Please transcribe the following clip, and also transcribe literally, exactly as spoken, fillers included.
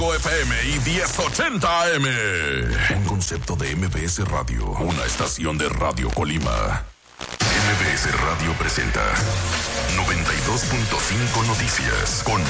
F M y diez ochenta A M. Un concepto de M B S Radio. Una estación de Radio Colima. M B S Radio presenta noventa y dos punto cinco Noticias con